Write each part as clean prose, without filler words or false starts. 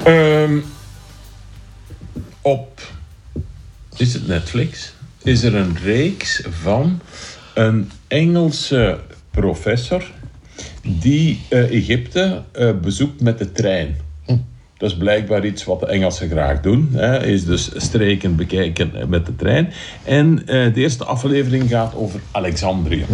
Op, is het Netflix, is er een reeks van een Engelse professor die Egypte bezoekt met de trein. Dat is blijkbaar iets wat de Engelsen graag doen. Is dus streken bekijken met de trein. En de eerste aflevering gaat over Alexandrië.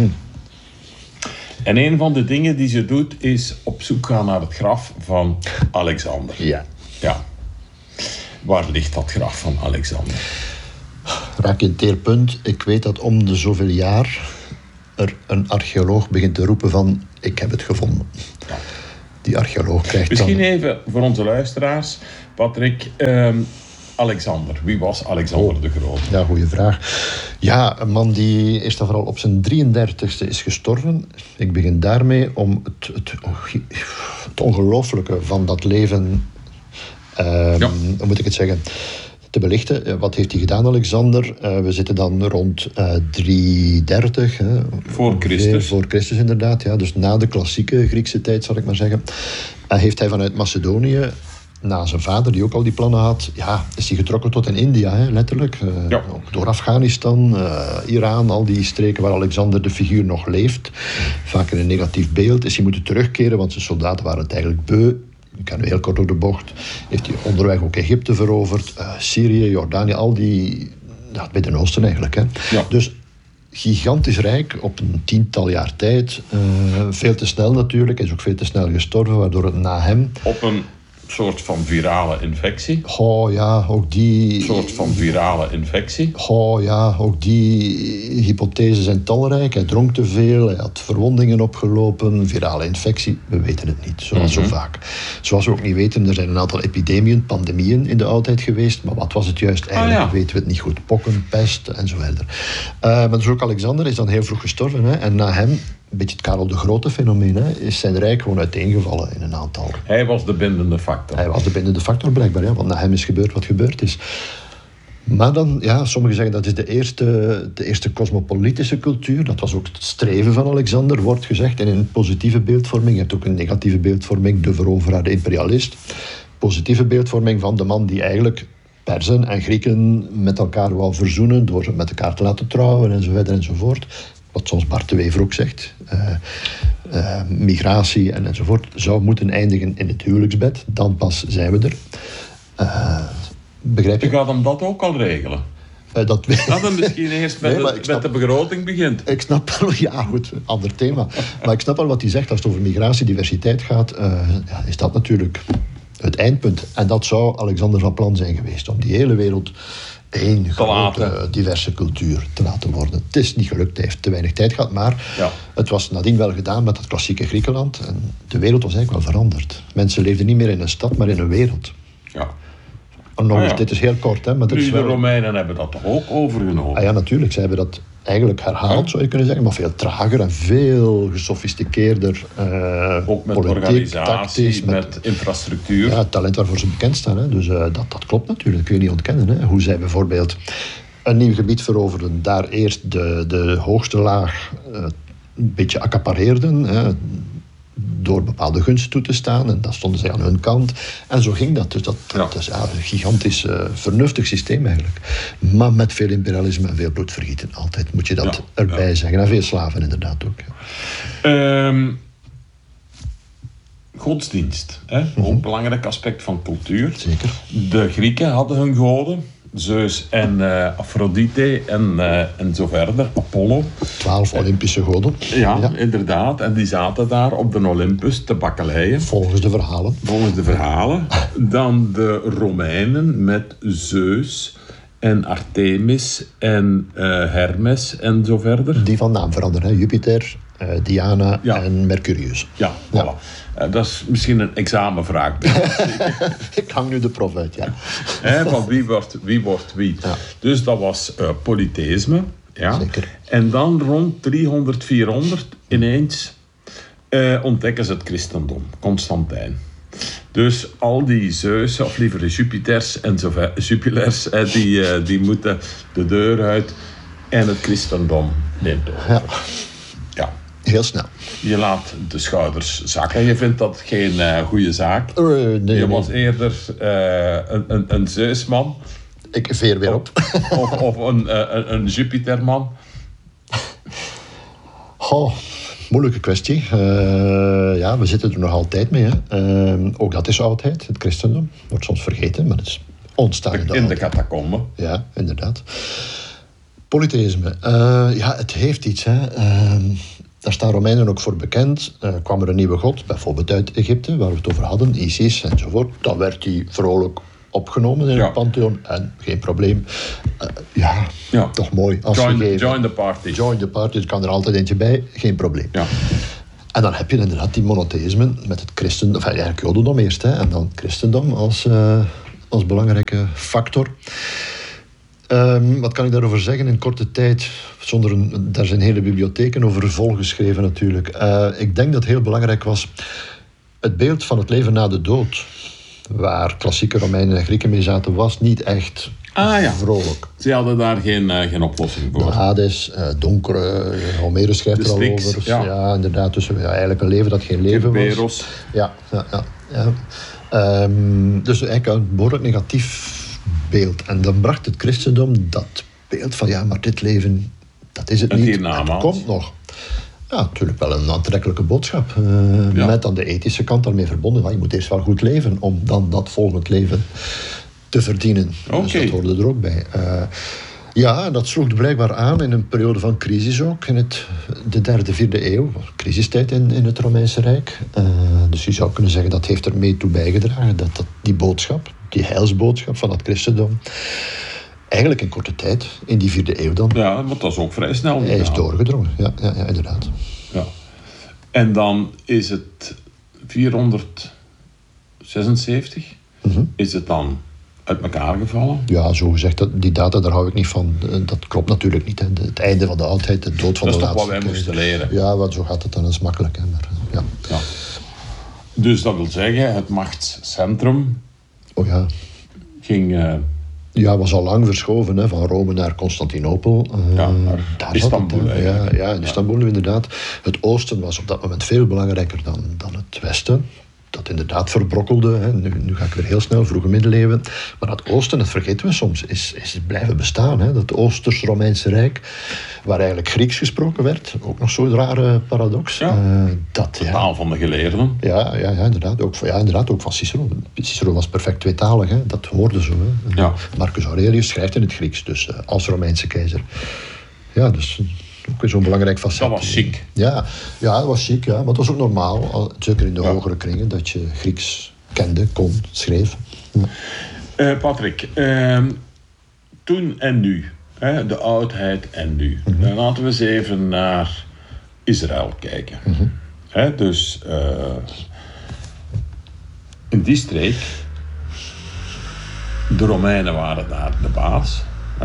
En een van de dingen die ze doet is op zoek gaan naar het graf van Alexander. Ja. Waar ligt dat graf van Alexander? Raak je een teerpunt. Ik weet dat om de zoveel jaar er een archeoloog begint te roepen van ik heb het gevonden. Ja. Die archeoloog krijgt Misschien dan... even voor onze luisteraars, Patrick, Alexander. Wie was Alexander de Grote? Ja, goede vraag. Ja, een man die eerst en vooral op zijn 33e is gestorven. Ik begin daarmee om het ongelooflijke van dat leven, hoe moet ik het zeggen, te belichten. Wat heeft hij gedaan, Alexander? We zitten dan rond 330. Voor Christus. Voor Christus, inderdaad. Ja. Dus na de klassieke Griekse tijd, zal ik maar zeggen. Heeft hij vanuit Macedonië, na zijn vader, die ook al die plannen had, is hij getrokken tot in India, letterlijk. Ook door Afghanistan, Iran, al die streken waar Alexander de figuur nog leeft. Vaak in een negatief beeld. Is hij moeten terugkeren, want zijn soldaten waren het eigenlijk beu. Ik ga nu heel kort door de bocht. Heeft hij onderweg ook Egypte veroverd, Syrië, Jordanië, al die... het Midden-Oosten eigenlijk. Hè. Ja. Dus gigantisch rijk op een 10-tal jaar tijd. Veel te snel natuurlijk. Hij is ook veel te snel gestorven, waardoor het na hem... Op een soort van virale infectie. Ook die... Een soort van virale infectie. Ook die hypothesen zijn talrijk. Hij dronk te veel, hij had verwondingen opgelopen, virale infectie. We weten het niet, zoals zo vaak. Zoals we ook niet weten, er zijn een aantal epidemieën, pandemieën in de oudheid geweest. Maar wat was het juist eigenlijk? Weten we het niet goed. Pokken, pest en zo verder. Maar dus ook Alexander is dan heel vroeg gestorven. Hè? En na hem, een beetje het Karel de Grote fenomeen, is zijn rijk gewoon uiteengevallen in een aantal. Hij was de bindende factor. Hij was de bindende factor blijkbaar, want na hem is gebeurd wat gebeurd is. Maar dan, sommigen zeggen dat is de eerste cosmopolitische cultuur. Dat was ook het streven van Alexander, wordt gezegd. En in een positieve beeldvorming, je hebt ook een negatieve beeldvorming, de veroveraar, de imperialist. Positieve beeldvorming van de man die eigenlijk Perzen en Grieken met elkaar wou verzoenen door ze met elkaar te laten trouwen en zo verder enzovoort. Wat soms Bart de Wever ook zegt. Migratie enzovoort zou moeten eindigen in het huwelijksbed. Dan pas zijn we er. Begrijp je? Je gaat hem dat ook al regelen. Dat hem misschien eerst met de begroting begint. Ik snap wel, goed, ander thema. Maar ik snap wel wat hij zegt als het over migratie, diversiteit gaat. Is dat natuurlijk het eindpunt. En dat zou Alexander van plan zijn geweest. Om die hele wereld één grote, diverse cultuur te laten worden. Het is niet gelukt, hij heeft te weinig tijd gehad. Maar het was nadien wel gedaan met het klassieke Griekenland. En de wereld was eigenlijk wel veranderd. Mensen leefden niet meer in een stad, maar in een wereld. Ja. Dit is heel kort, hè, maar nu, de Romeinen hebben dat toch ook overgenomen? Ja, natuurlijk. Ze hebben dat eigenlijk herhaald, zou je kunnen zeggen, maar veel trager en veel gesofisticeerder. Ook met politiek, organisatie, tactisch, met infrastructuur. Ja, het talent waarvoor ze bekend staan. Hè. Dus dat klopt natuurlijk, dat kun je niet ontkennen. Hè. Hoe zij bijvoorbeeld een nieuw gebied veroverden, daar eerst de hoogste laag een beetje accapareerden, door bepaalde gunsten toe te staan. En dan stonden zij aan hun kant. En zo ging dat. Dus dat is een gigantisch vernuftig systeem eigenlijk. Maar met veel imperialisme en veel bloedvergieten. Altijd moet je dat erbij zeggen. En veel slaven inderdaad ook. Godsdienst. Ook een belangrijk aspect van cultuur. Zeker. De Grieken hadden hun goden. Zeus en Aphrodite en zo verder. Apollo. 12 Olympische goden. Ja, inderdaad. En die zaten daar op de Olympus te bakkeleien. Volgens de verhalen. Dan de Romeinen met Zeus en Artemis en Hermes en zo verder. Die van naam veranderen. Hè? Jupiter, Diana en Mercurius. Ja, voilà. Dat is misschien een examenvraag. Ik hang nu de prof uit, Van wie wordt wie. Ja. Dus dat was polytheïsme. Ja. Zeker. En dan rond 300, 400 ineens ontdekken ze het christendom. Constantijn. Dus al die Zeus, of liever de Jupiters en Jupilers, die moeten de deur uit en het christendom neemt over. Ja. Ja. Heel snel. Je laat de schouders zakken. Je vindt dat geen goede zaak. Nee, je was eerder een Zeusman. Ik veer weer op. Of een Jupiterman. Oh, moeilijke kwestie. Ja, we zitten er nog altijd mee. Hè. Ook dat is oudheid, het christendom. Wordt soms vergeten, maar het is ontstaan in de catacombe. Ja, inderdaad. Polytheïsme. Ja, het heeft iets. Hè. Daar staan Romeinen ook voor bekend. Kwam er een nieuwe god, bijvoorbeeld uit Egypte, waar we het over hadden, Isis enzovoort. Dan werd die vrolijk opgenomen in het pantheon en geen probleem. Ja, toch mooi. Join the party. Join the party, er kan er altijd eentje bij, geen probleem. Ja. En dan heb je inderdaad die monotheïsme met het christendom, enfin, eigenlijk jodendom eerst, hè, en dan christendom als belangrijke factor. Wat kan ik daarover zeggen in korte tijd? Daar zijn hele bibliotheken over volgeschreven natuurlijk. Ik denk dat heel belangrijk was het beeld van het leven na de dood. Waar klassieke Romeinen en Grieken mee zaten, was niet echt vrolijk. Ze hadden daar geen oplossing voor. De Hades, donkere, Homerus schrijft er al over. Ja, inderdaad. Dus eigenlijk een leven dat geen leven was. Ja. Dus eigenlijk een behoorlijk negatief beeld. En dan bracht het christendom dat beeld van maar dit leven, dat is het niet. Het komt nog. Ja, natuurlijk wel een aantrekkelijke boodschap. Met aan de ethische kant daarmee verbonden. Je moet eerst wel goed leven om dan dat volgend leven te verdienen. Dus dat hoorde er ook bij. Ja, dat sloeg blijkbaar aan in een periode van crisis ook. In de 3e, 4e eeuw. Crisistijd in het Romeinse Rijk. Dus je zou kunnen zeggen dat heeft er mee toe bijgedragen. Dat die boodschap, die heilsboodschap van het christendom, eigenlijk in korte tijd, in die 4e eeuw dan. Ja, want dat is ook vrij snel. Hij is doorgedrongen, ja, inderdaad. Ja. En dan is het 476, is het dan uit elkaar gevallen? Ja, zo gezegd, die data, daar hou ik niet van. Dat klopt natuurlijk niet. Hè. Het einde van de oudheid, de dood van de laatste. Dat is toch wat wij moesten leren? Ja, want zo gaat het dan, is makkelijk. Hè, maar, ja. Dus dat wil zeggen, het machtscentrum ging... was al lang verschoven, hè, van Rome naar Constantinopel. Naar Istanbul. In Istanbul inderdaad. Het oosten was op dat moment veel belangrijker dan het westen. Dat inderdaad verbrokkelde. Hè. Nu ga ik weer heel snel, vroege middeleeuwen. Maar het oosten, dat vergeten we soms, is blijven bestaan. Hè. Dat Oosters-Romeinse Rijk, waar eigenlijk Grieks gesproken werd. Ook nog zo'n rare paradox. De taal van de geleerden. Ja, inderdaad. Ook van Cicero. Cicero was perfect tweetalig. Hè. Dat hoorde zo. Hè. Marcus Aurelius schrijft in het Grieks, dus als Romeinse keizer. Ja, dus... ook weer zo'n belangrijk facet. Dat was chic. Ja, dat was chic, maar het was ook normaal, zeker in de hogere kringen, dat je Grieks kende, kon, schreef. Ja. Patrick, toen en nu, de oudheid en nu. Laten we eens even naar Israël kijken. Dus in die streek, de Romeinen waren daar de baas.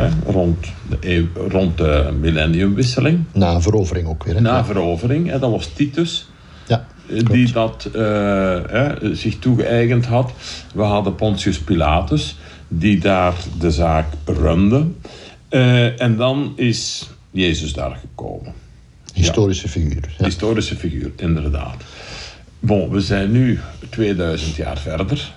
Rond de millenniumwisseling. Na verovering ook weer. Hè? Na verovering, dat was Titus. Ja, die dat zich toegeëigend had. We hadden Pontius Pilatus, die daar de zaak runde. En dan is Jezus daar gekomen. Historische figuur. Ja. Historische figuur, inderdaad. Bon, we zijn nu 2000 jaar verder.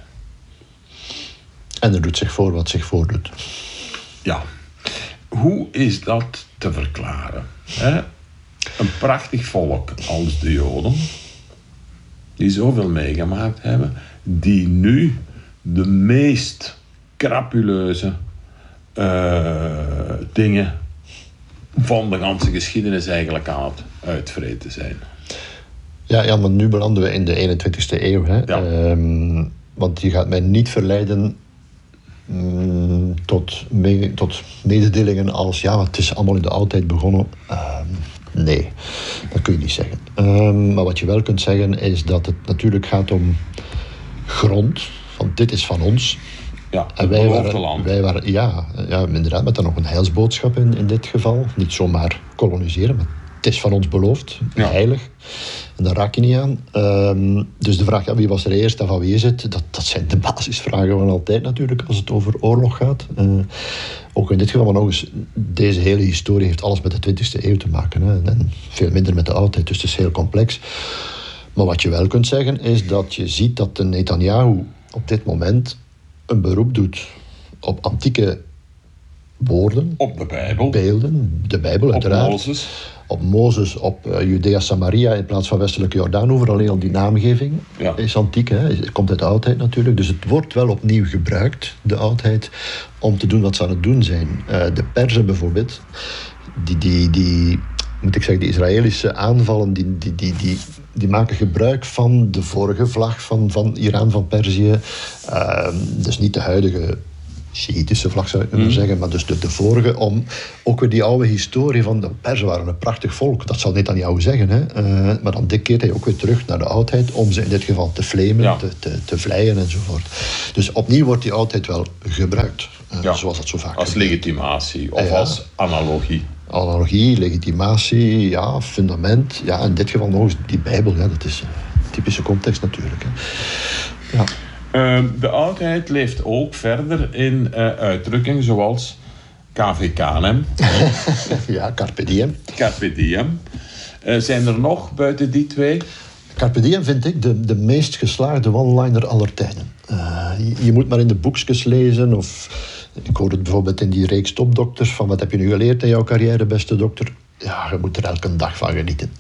En er doet zich voor wat zich voordoet. Ja. Hoe is dat te verklaren? Een prachtig volk als de Joden, die zoveel meegemaakt hebben, die nu de meest crapuleuze dingen van de ganse geschiedenis eigenlijk aan het uitvreten zijn. Ja, maar nu belanden we in de 21ste eeuw. Hè? Ja. Want je gaat mij niet verleiden tot mededelingen als het is allemaal in de oudheid begonnen. Nee, dat kun je niet zeggen. Maar wat je wel kunt zeggen is dat het natuurlijk gaat om grond. Want dit is van ons. Ja, en wij waren inderdaad, met dan nog een heilsboodschap in dit geval. Niet zomaar koloniseren, maar Het is van ons beloofd, heilig. En daar raak je niet aan. Dus de vraag, wie was er eerst en van wie is het? Dat zijn de basisvragen van altijd natuurlijk, als het over oorlog gaat. Ook in dit geval, maar nog eens, deze hele historie heeft alles met de 20e eeuw te maken. Hè, en veel minder met de oudheid, dus het is heel complex. Maar wat je wel kunt zeggen, is dat je ziet dat de Netanyahu op dit moment een beroep doet op antieke woorden. Op de Bijbel. Beelden, de Bijbel uiteraard. Op Mozes. Op Mozes, op Judea Samaria in plaats van westelijke Jordaan-oever. Alleen al die naamgeving is antiek. Hè. Het komt uit de oudheid natuurlijk. Dus het wordt wel opnieuw gebruikt, de oudheid, om te doen wat ze aan het doen zijn. De Perzen bijvoorbeeld, die moet ik zeggen, de Israëlische aanvallen, die maken gebruik van de vorige vlag van Iran, van Perzië. Dus niet de huidige Sjiitische vlag zou ik maar zeggen, maar dus de vorige, om ook weer die oude historie van de Perzen waren een prachtig volk, dat zal niet aan jou zeggen, hè? Maar dan keert hij ook weer terug naar de oudheid om ze in dit geval te flamen, te vleien enzovoort. Dus opnieuw wordt die oudheid wel gebruikt, zoals dat zo vaak als legitimatie of als analogie. Analogie, legitimatie, fundament. Ja, in dit geval nog eens die Bijbel, dat is een typische context natuurlijk. Hè. Ja. De oudheid leeft ook verder in uitdrukkingen zoals KVKM. Ja, Carpe Diem. Carpe Diem. Zijn er nog buiten die twee? Carpe Diem vind ik de meest geslaagde one-liner aller tijden. Je moet maar in de boekjes lezen of... Ik hoor het bijvoorbeeld in die reeks Topdokters van wat heb je nu geleerd in jouw carrière, beste dokter? Ja, je moet er elke dag van genieten.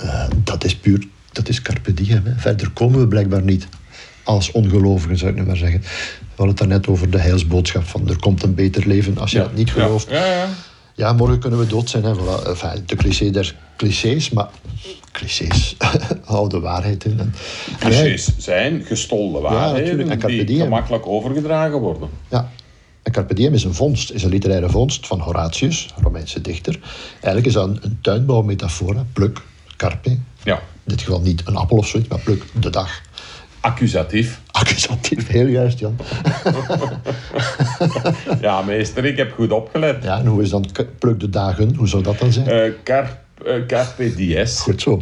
Dat is Carpe Diem. Hè. Verder komen we blijkbaar niet. Als ongelovigen zou ik nu maar zeggen. We hadden het daarnet over de heilsboodschap van er komt een beter leven als je dat niet gelooft. Ja, morgen kunnen we dood zijn. Hè. Voilà. Enfin, de cliché der clichés, maar clichés houden waarheid in. Clichés zijn gestolde waarheden die gemakkelijk overgedragen worden. Ja. En Carpe Diem is een literaire vondst van Horatius, Romeinse dichter. Eigenlijk is dat een tuinbouwmetafoor. Pluk, carpe. Ja. In dit geval niet een appel of zoiets, maar pluk de dag. Accusatief. Accusatief, heel juist, Jan. Ja, meester, ik heb goed opgelet. Ja, en hoe is dan pluk de dagen? Hoe zou dat dan zijn? Carpe dies. Goed zo.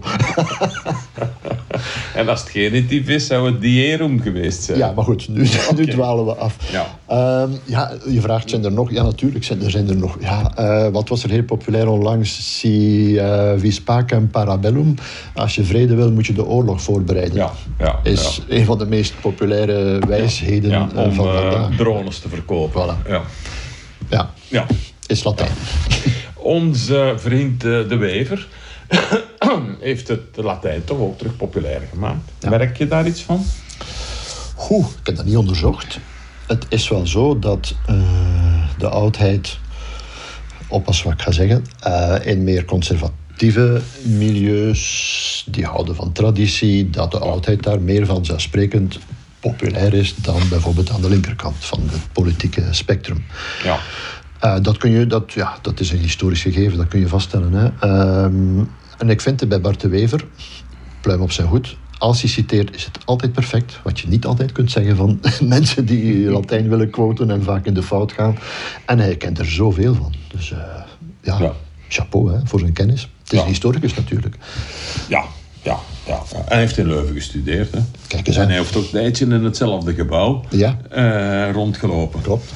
En als het genitief is, zou het dierum geweest zijn. Ja, maar goed, nu dwalen we af. Ja. Je vraagt, zijn er nog? Ja, natuurlijk zijn er nog. Ja, wat was er heel populair onlangs? Si vis pacem parabellum. Als je vrede wil, moet je de oorlog voorbereiden. Is een van de meest populaire wijsheden om van vandaag. Drones te verkopen. Voilà. Ja. Is Latijn. Onze vriend De Wever heeft het Latijn toch ook terug populair gemaakt. Ja. Merk je daar iets van? Ik heb dat niet onderzocht. Het is wel zo dat de oudheid, oppas wat ik ga zeggen, in meer conservatieve milieus, die houden van traditie, dat de oudheid daar meer vanzelfsprekend populair is dan bijvoorbeeld aan de linkerkant van het politieke spectrum. Ja. Dat is een historisch gegeven, dat kun je vaststellen. Hè. En ik vind het bij Bart de Wever, pluim op zijn hoed, als hij citeert is het altijd perfect, wat je niet altijd kunt zeggen van mensen die Latijn willen quoten en vaak in de fout gaan. En hij kent er zoveel van. Dus chapeau voor zijn kennis. Het is een historicus natuurlijk. Ja. Hij heeft in Leuven gestudeerd. Hè. Kijk eens en hij heeft ook een tijdje in hetzelfde gebouw rondgelopen. Klopt.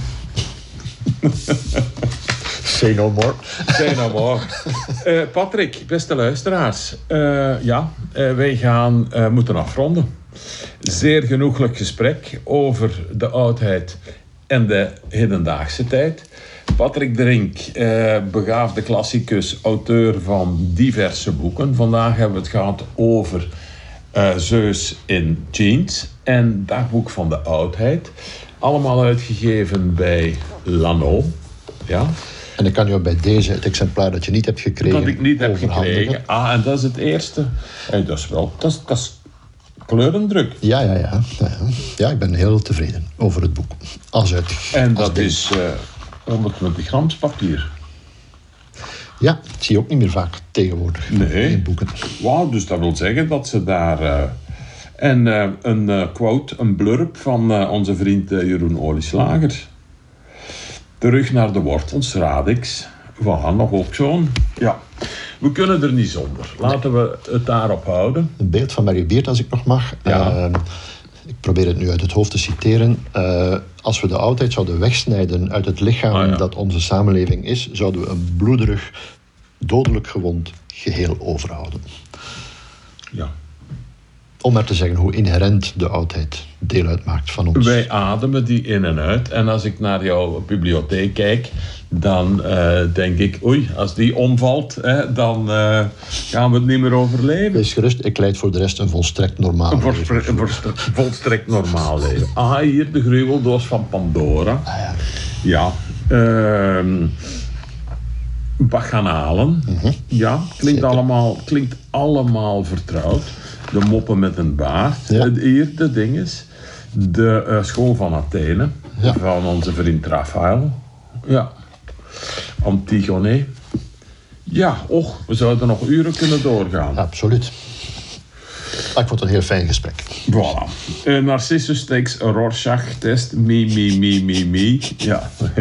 Say no more. Say no more. Patrick, beste luisteraars. Wij gaan moeten afronden. Zeer genoeglijk gesprek over de oudheid en de hedendaagse tijd. Patrick de Rink, begaafde klassicus, auteur van diverse boeken. Vandaag hebben we het gehad over Zeus in Jeans en Dagboek van de Oudheid. Allemaal uitgegeven bij Lano. Ja. En ik kan je bij deze het exemplaar dat je niet hebt gekregen. Dat ik niet heb gekregen. En dat is het eerste. En dat is kleurendruk. Ja, ik ben heel tevreden over het boek. En dat is 120 gram papier. Ja, dat zie je ook niet meer vaak tegenwoordig in boeken. Wauw, dus dat wil zeggen dat ze daar... een quote, een blurb van onze vriend Jeroen Olieslager. Terug naar de wortels, radix. Voilà, nog ook zo'n. Ja. We kunnen er niet zonder. Laten we het daarop houden. Een beeld van Mary Beard, als ik nog mag. Ja. Ik probeer het nu uit het hoofd te citeren. Als we de oudheid zouden wegsnijden uit het lichaam dat onze samenleving is, zouden we een bloederig, dodelijk gewond geheel overhouden. Ja. Om maar te zeggen hoe inherent de oudheid deel uitmaakt van ons. Wij ademen die in en uit. En als ik naar jouw bibliotheek kijk, dan denk ik, oei, als die omvalt, dan gaan we het niet meer overleven. Wees gerust, ik leid voor de rest een volstrekt normaal leven. Volstrekt normaal leven. Hier de gruweldoos van Pandora. Ja. Bacchanalen. Ja, klinkt allemaal vertrouwd. De moppen met een baard. Ja. Hier de dinges. De school van Athene. Ja. Van onze vriend Raphaël. Ja. Antigone. Ja, we zouden nog uren kunnen doorgaan. Absoluut. Ik vond het een heel fijn gesprek. Voilà. Narcissus takes a Rorschach test. Me. Ja.